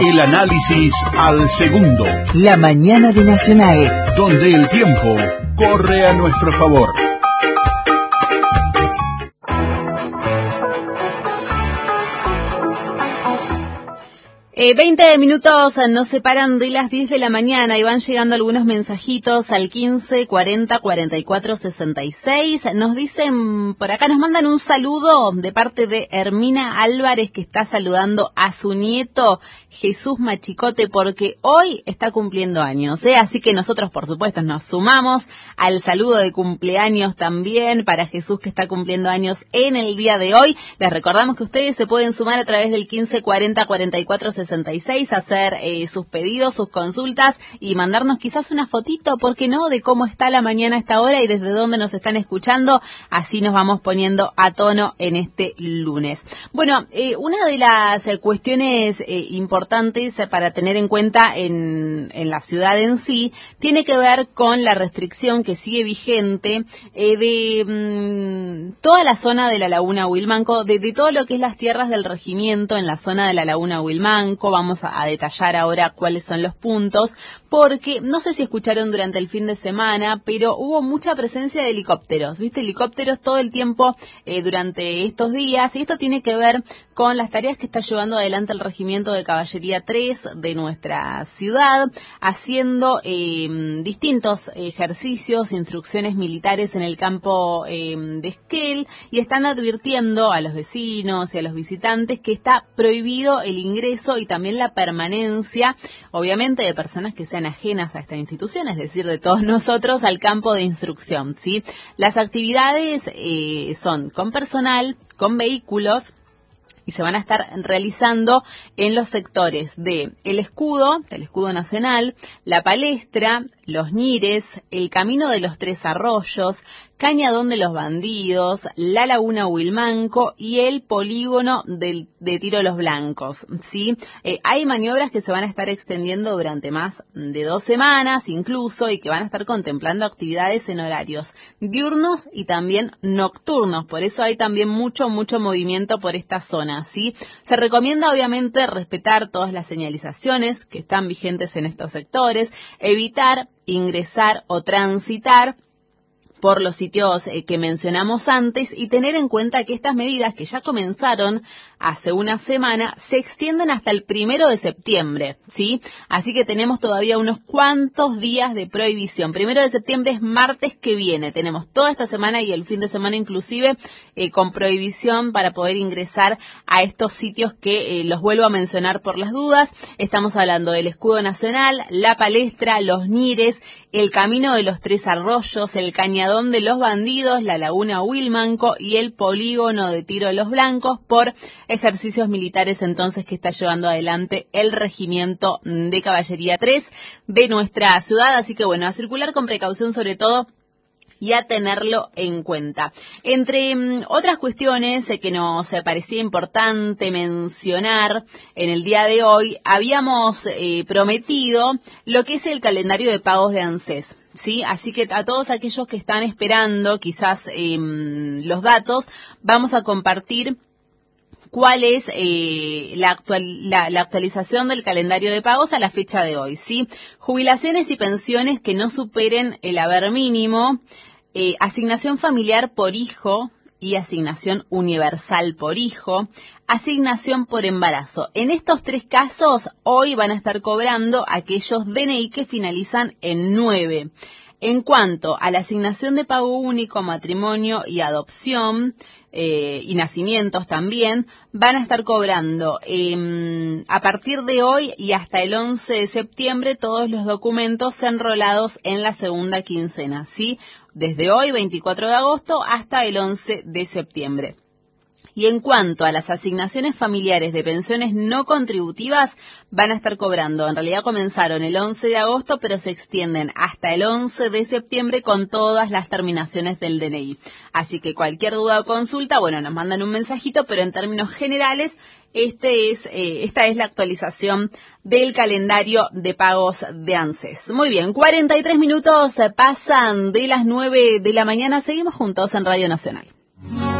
El análisis al segundo. La mañana de Nacional. Donde el tiempo corre a nuestro favor. 20 minutos nos separan de las 10 de la mañana y van llegando algunos mensajitos al 15 40 44 66. Nos dicen, por acá nos mandan un saludo de parte de Hermina Álvarez, que está saludando a su nieto Jesús Machicote porque hoy está cumpliendo años, Así que nosotros, por supuesto, nos sumamos al saludo de cumpleaños también para Jesús, que está cumpliendo años en el día de hoy. Les recordamos que ustedes se pueden sumar a través del 15 40 44 66, hacer sus pedidos, sus consultas y mandarnos quizás una fotito, ¿por qué no?, de cómo está la mañana a esta hora y desde dónde nos están escuchando. Así nos vamos poniendo a tono en este lunes. Bueno, una de las cuestiones importantes para tener en cuenta en la ciudad en sí tiene que ver con la restricción que sigue vigente de toda la zona de la Laguna Huilmanco, de todo lo que es las tierras del regimiento en la zona de la Laguna Huilmanco. Vamos a detallar ahora cuáles son los puntos, porque no sé si escucharon durante el fin de semana, pero hubo mucha presencia de helicópteros, helicópteros todo el tiempo durante estos días, y esto tiene que ver con las tareas que está llevando adelante el Regimiento de Caballería 3 de nuestra ciudad, haciendo distintos ejercicios, instrucciones militares en el campo de Esquel, y están advirtiendo a los vecinos y a los visitantes que está prohibido el ingreso y también la permanencia, obviamente, de personas que sean ajenas a esta institución, es decir, de todos nosotros, al campo de instrucción, ¿sí? Las actividades son con personal, con vehículos, y se van a estar realizando en los sectores de el escudo nacional, la palestra, los Nires, el camino de los Tres Arroyos, Cañadón de los Bandidos, la Laguna Huilmanco y el polígono de Tiro Los Blancos, ¿sí? Hay maniobras que se van a estar extendiendo durante más de 2 semanas incluso, y que van a estar contemplando actividades en horarios diurnos y también nocturnos. Por eso hay también mucho movimiento por esta zona, ¿sí? Se recomienda obviamente respetar todas las señalizaciones que están vigentes en estos sectores, evitar ingresar o transitar por los sitios que mencionamos antes, y tener en cuenta que estas medidas, que ya comenzaron hace una semana, se extienden hasta el 1 de septiembre, ¿sí? Así que tenemos todavía unos cuantos días de prohibición. 1 de septiembre es martes que viene. Tenemos toda esta semana y el fin de semana inclusive con prohibición para poder ingresar a estos sitios que los vuelvo a mencionar por las dudas. Estamos hablando del Escudo Nacional, la Palestra, los Nires, el Camino de los Tres Arroyos, el Cañadón de los Bandidos, la Laguna Huilmanco y el polígono de Tiro Los Blancos, por ejercicios militares entonces que está llevando adelante el Regimiento de Caballería 3 de nuestra ciudad. Así que bueno, a circular con precaución sobre todo y a tenerlo en cuenta. Entre otras cuestiones que nos parecía importante mencionar en el día de hoy, habíamos prometido lo que es el calendario de pagos de ANSES, ¿sí? Así que a todos aquellos que están esperando quizás los datos, vamos a compartir cuál es la actualización del calendario de pagos a la fecha de hoy, ¿sí? Jubilaciones y pensiones que no superen el haber mínimo, asignación familiar por hijo y asignación universal por hijo, asignación por embarazo. En estos 3 casos, hoy van a estar cobrando aquellos DNI que finalizan en 9. En cuanto a la asignación de pago único, matrimonio y adopción, y nacimientos también, van a estar cobrando a partir de hoy y hasta el 11 de septiembre todos los documentos enrolados en la segunda quincena, ¿sí? Desde hoy, 24 de agosto, hasta el 11 de septiembre. Y en cuanto a las asignaciones familiares de pensiones no contributivas, van a estar cobrando. En realidad comenzaron el 11 de agosto, pero se extienden hasta el 11 de septiembre con todas las terminaciones del DNI. Así que cualquier duda o consulta, bueno, nos mandan un mensajito, pero en términos generales, esta es la actualización del calendario de pagos de ANSES. Muy bien, 43 minutos pasan de las 9 de la mañana. Seguimos juntos en Radio Nacional.